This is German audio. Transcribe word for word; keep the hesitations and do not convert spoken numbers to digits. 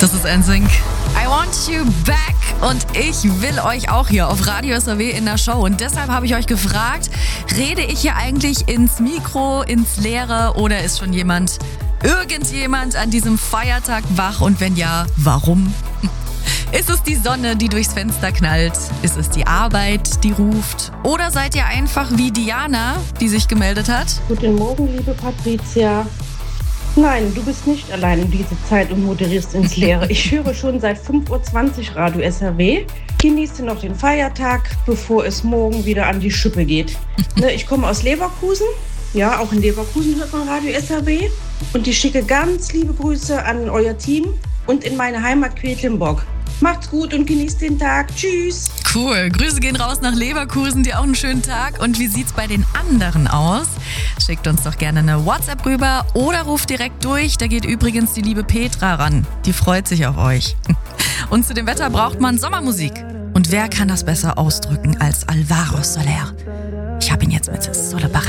Das ist N Sync. I want you back. Und ich will euch auch hier auf Radio S R W in der Show. Und deshalb habe ich euch gefragt, rede ich hier eigentlich ins Mikro, ins Leere oder ist schon jemand, irgendjemand an diesem Feiertag wach? Und wenn ja, warum? Ist es die Sonne, die durchs Fenster knallt? Ist es die Arbeit, die ruft? Oder seid ihr einfach wie Diana, die sich gemeldet hat? Guten Morgen, liebe Patricia. Nein, du bist nicht allein um diese Zeit und moderierst ins Leere. Ich höre schon seit fünf Uhr zwanzig Radio S R W. Genieße noch den Feiertag, bevor es morgen wieder an die Schippe geht. Ne, ich komme aus Leverkusen. Ja, auch in Leverkusen hört man Radio S R W. Und ich schicke ganz liebe Grüße an euer Team und in meine Heimat Quedlinburg. Macht's gut und genießt den Tag. Tschüss. Cool. Grüße gehen raus nach Leverkusen. Dir auch einen schönen Tag. Und wie sieht's bei den anderen aus? Schickt uns doch gerne eine WhatsApp rüber oder ruft direkt durch. Da geht übrigens die liebe Petra ran. Die freut sich auf euch. Und zu dem Wetter braucht man Sommermusik. Und wer kann das besser ausdrücken als Alvaro Soler? Ich habe ihn jetzt mit Sole Barra